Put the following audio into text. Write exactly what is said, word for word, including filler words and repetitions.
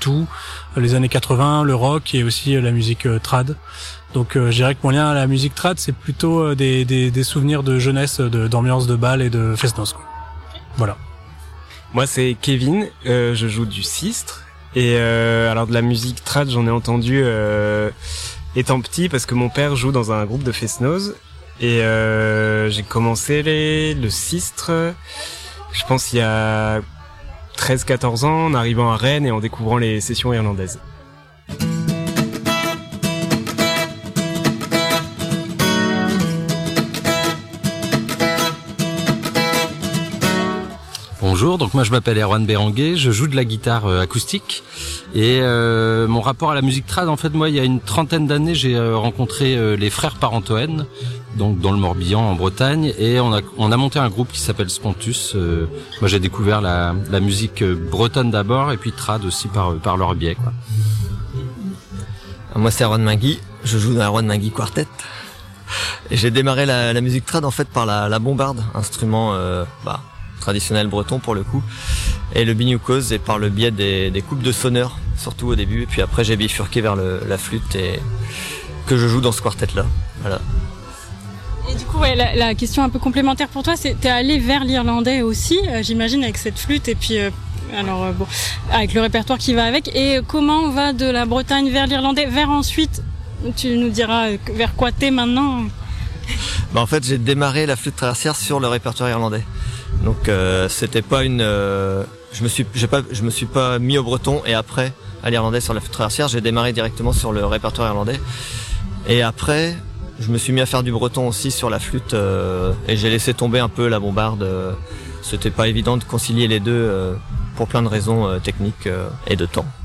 tout, les années quatre-vingts, le rock et aussi la musique euh, trad. Donc euh, je dirais que mon lien à la musique trad, c'est plutôt euh, des, des, des souvenirs de jeunesse, de, d'ambiance de bal et de fest-noz, quoi. Voilà. Moi c'est Kevin, euh, je joue du sistre et euh, alors de la musique trad j'en ai entendu euh, étant petit parce que mon père joue dans un groupe de fest-noz et euh, j'ai commencé les, le sistre je pense il y a treize quatorze ans en arrivant à Rennes et en découvrant les sessions irlandaises. Bonjour, donc moi je m'appelle Erwan Béranguet, je joue de la guitare euh, acoustique et euh, mon rapport à la musique trad, en fait moi il y a une trentaine d'années j'ai euh, rencontré euh, les frères Parentoen, donc dans le Morbihan en Bretagne, et on a on a monté un groupe qui s'appelle Spontus. Euh, moi j'ai découvert la la musique bretonne d'abord et puis trad aussi par par leur biais, quoi. Moi c'est Erwan Mingui, je joue dans Erwan Mingui Quartet. Et j'ai démarré la, la musique trad en fait par la, la bombarde, instrument euh, bah traditionnel breton pour le coup, et le binioucose et par le biais des, des coupes de sonneurs surtout au début, et puis après j'ai bifurqué vers le, la flûte et que je joue dans ce quartet là. Voilà. Et du coup ouais, la, la question un peu complémentaire pour toi, c'est t'es allé vers l'irlandais aussi, euh, j'imagine, avec cette flûte et puis euh, alors euh, bon avec le répertoire qui va avec, et comment on va de la Bretagne vers l'irlandais, vers ensuite tu nous diras vers quoi t'es maintenant. Bah en fait j'ai démarré la flûte traversière sur le répertoire irlandais. Donc euh, c'était pas une euh, je me suis j'ai pas je me suis pas mis au breton et après à l'irlandais sur la flûte traversière, j'ai démarré directement sur le répertoire irlandais. Et après, je me suis mis à faire du breton aussi sur la flûte euh, et j'ai laissé tomber un peu la bombarde. Euh, c'était pas évident de concilier les deux euh, pour plein de raisons euh, techniques euh, et de temps.